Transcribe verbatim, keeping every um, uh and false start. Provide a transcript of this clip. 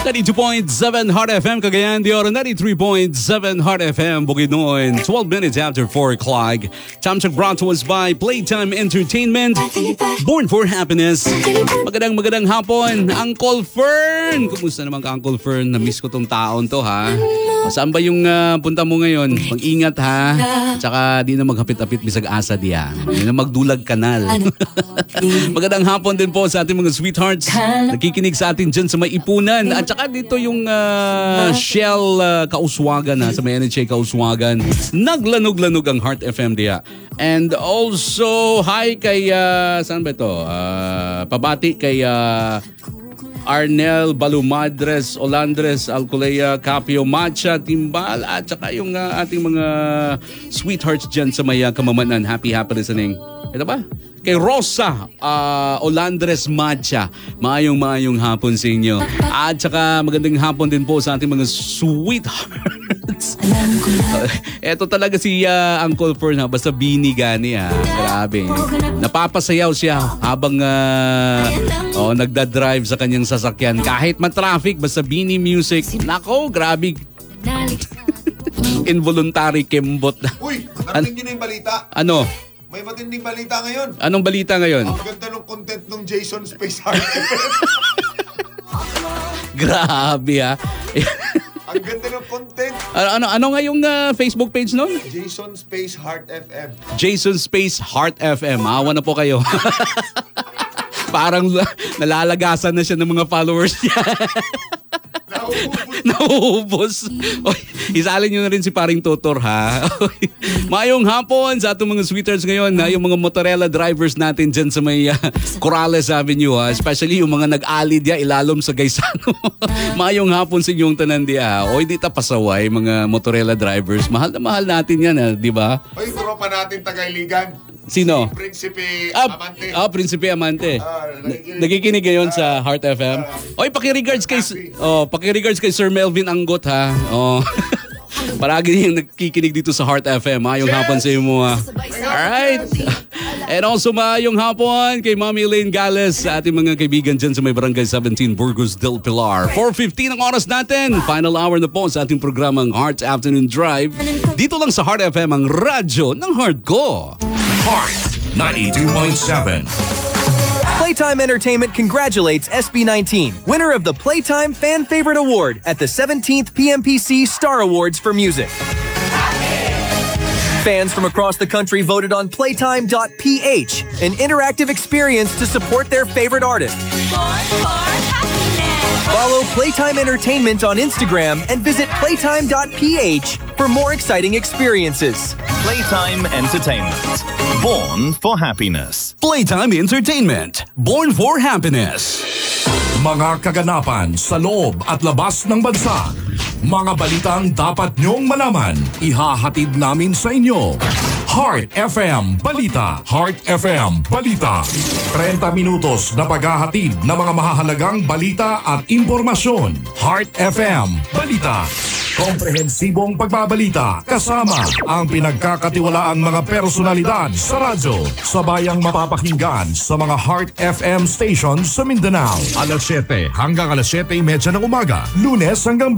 ninety-two point seven Heart F M Cagayan de Oro, ninety-three point seven Heart F M Bukidnon. twelve minutes after four o'clock. Time check brought to us by Playtime Entertainment. Born for Happiness. Magandang magandang hapon, Uncle Fern. Kumusta naman ka, Uncle Fern? Na-miss ko tong taon to, ha? O, saan ba yung uh, punta mo ngayon? Mag-ingat, ha? Tsaka di na maghapit-apit bisag asa diya. Di na magdulag kanal. Magandang hapon din po sa ating mga sweethearts. Nakikinig sa atin dyan sa may Ipunan. At saka dito yung uh, Shell uh, Kauswagan, ha, sa may N H A Kauswagan. Naglanog-lanog ang Heart F M diya. And also, hi kay, uh, saan ba ito? Uh, pabati kay uh, Arnel Balumadres, Olandres, Alcolea, Capio, Macha, Timbal, at saka yung uh, ating mga sweethearts dyan sa may uh, Kamamanan. Happy, happy listening. Ito ba? Kay Rosa uh, Olandres Macha. Maayong-maayong hapon sa inyo. At saka magandang hapon din po sa ating mga sweethearts. Ito talaga si uh, Uncle Fern, ha? Basta Bini gani, ha? Grabe. Napapasayaw siya habang uh, oh, nagdadrive sa kanyang sasakyan. Kahit ma-traffic, basta Bini music. Nako, grabe. Involuntary kembot. Uy, narinig niyo na yung balita? Ano? May matinding balita ngayon. Anong balita ngayon? Ang ganda ng content ng Jason Space Heart F M. Grabe, ha? Ang ganda ng content. ano, ano, ano nga yung uh, Facebook page nun? Jason Space Heart F M. Jason Space Heart F M. Awa na po kayo. Parang nalalagasan na siya ng mga followers niya. Nauubos. Oy, isalin nyo na rin si paring Tutor, ha? Mayong hapon sa atong mga sweethearts ngayon, ha? Yung mga motorella drivers natin dyan sa may uh, Corrales Avenue, ha? Especially yung mga nag-ali diya ilalom sa Gaisano. Mayong hapon sa inyong tanan diya. O hindi ta pasaway mga motorella drivers. Mahal na mahal natin yan, ha? Di ba? Oy, tropa natin Tagailigan. Sino? Si Prinsipe ah, Amante. Ah, Prinsipe Amante. Ah, nakikinig. Nakikinig ngayon uh, sa Heart F M. Uh, Oy, paki-regards kay oh, paki-regards kay Sir Melvin Anggot, ha. Oh. Paragi niyang nakikinig dito sa Heart F M. Mayong hapon sa iyo mo. Alright. And also mayong hapon kay Mami Elaine Gales sa ating mga kaibigan dyan sa may Barangay seventeen, Burgos del Pilar. four fifteen ang oras natin. Final hour na po sa ating programang Heart Afternoon Drive. Dito lang sa Heart F M, ang radyo ng heart ko. Heart ninety-two point seven. Playtime Entertainment congratulates S B nineteen, winner of the Playtime Fan Favorite Award at the seventeenth P M P C Star Awards for Music. Fans from across the country voted on Playtime dot P H, an interactive experience to support their favorite artist. Follow Playtime Entertainment on Instagram and visit Playtime dot P H for more exciting experiences. Playtime Entertainment. Born for happiness. Playtime Entertainment. Born for happiness. Mga kaganapan sa loob at labas ng bansa. Mga balitang dapat nyong malaman. Ihahatid namin sa inyo. Heart F M Balita. Heart F M Balita. thirty minutos na paghahatid ng mga mahahalagang balita at impormasyon. Heart F M Balita. Komprehensibong pagbabalita kasama ang pinagkakatiwalaang mga personalidad sa radyo. Sabayang mapapakinggan sa mga Heart F M stations sa Mindanao. alas siyete hanggang alas siyete thirty ng umaga. Lunes hanggang